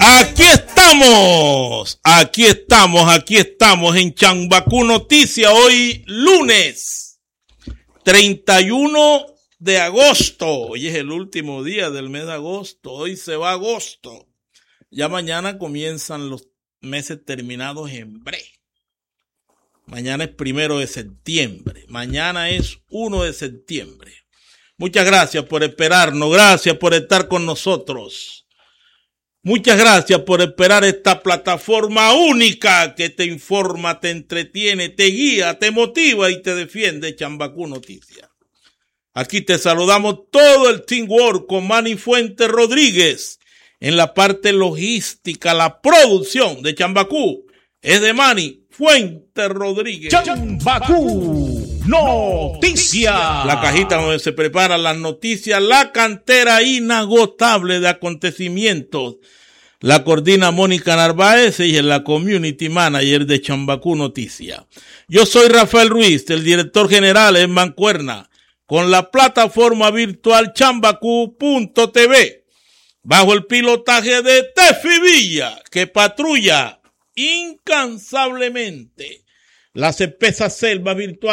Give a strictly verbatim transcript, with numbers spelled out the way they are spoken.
Aquí estamos, aquí estamos, aquí estamos en Chambacú Noticias, hoy lunes treinta y uno de agosto, hoy es el último día del mes de agosto, hoy se va agosto, ya mañana comienzan los meses terminados en bre, mañana es primero de septiembre, mañana es uno de septiembre. Muchas gracias por esperarnos, gracias por estar con nosotros. Muchas gracias por esperar esta plataforma única que te informa, te entretiene, te guía, te motiva y te defiende, Chambacú Noticias. Aquí te saludamos todo el teamwork con Manny Fuentes Rodríguez en la parte logística, la producción de Chambacú es de Manny Fuentes Rodríguez. Chambacú Noticias. La cajita donde se preparan las noticias, la cantera inagotable de acontecimientos. La coordina Mónica Narváez y es la community manager de Chambacú Noticias. Yo soy Rafael Ruiz, el director general en Mancuerna, con la plataforma virtual chambacú punto t v, bajo el pilotaje de Tefi Villa, que patrulla incansablemente las espesas selvas virtuales